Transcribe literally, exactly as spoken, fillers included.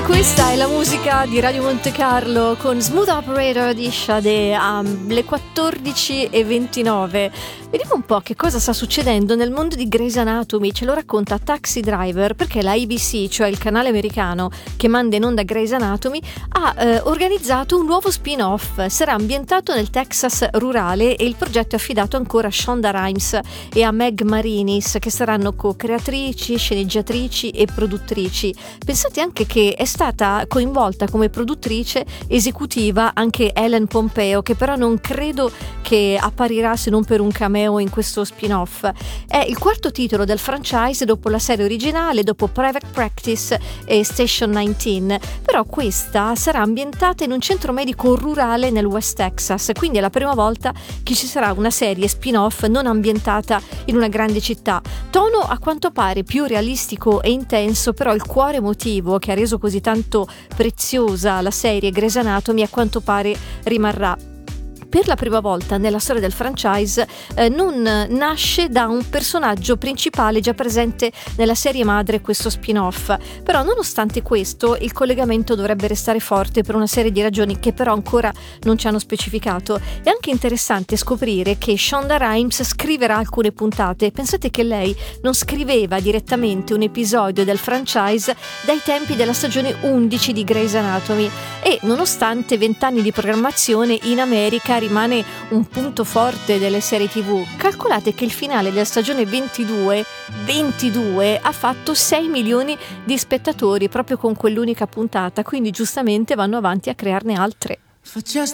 Questa è la musica di Radio Monte Carlo con Smooth Operator di Sade alle quattordici e ventinove. Vediamo un po' che cosa sta succedendo nel mondo di Grey's Anatomy. Ce lo racconta Taxi Driver, perché la A B C, cioè il canale americano che manda in onda Grey's Anatomy, ha eh, organizzato un nuovo spin-off. Sarà ambientato nel Texas rurale e il progetto è affidato ancora a Shonda Rhimes e a Meg Marinis, che saranno co-creatrici, sceneggiatrici e produttrici. Pensate anche che è stata coinvolta come produttrice esecutiva anche Ellen Pompeo, che però non credo che apparirà se non per un cameo in questo spin-off. È il quarto titolo del franchise dopo la serie originale, dopo Private Practice e Station diciannove, però questa sarà ambientata in un centro medico rurale nel West Texas, quindi è la prima volta che ci sarà una serie spin-off non ambientata in una grande città. Tono a quanto pare più realistico e intenso, però il cuore emotivo che ha reso così tanto preziosa la serie Grey's Anatomy a quanto pare rimarrà. Per la prima volta nella storia del franchise eh, non nasce da un personaggio principale già presente nella serie madre, questo spin-off. Però nonostante questo il collegamento dovrebbe restare forte per una serie di ragioni che però ancora non ci hanno specificato. È anche interessante scoprire che Shonda Rhimes scriverà alcune puntate. Pensate che lei non scriveva direttamente un episodio del franchise dai tempi della stagione undici di Grey's Anatomy, e nonostante vent'anni di programmazione in America rimane un punto forte delle serie tivù. Calcolate che il finale della stagione ventidue ventidue ha fatto sei milioni di spettatori proprio con quell'unica puntata, quindi giustamente vanno avanti a crearne altre.